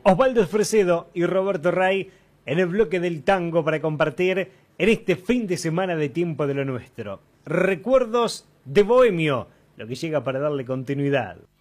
Osvaldo Fresedo y Roberto Ray en el bloque del tango para compartir en este fin de semana de Tiempo de lo Nuestro. Recuerdos de Bohemio, lo que llega para darle continuidad.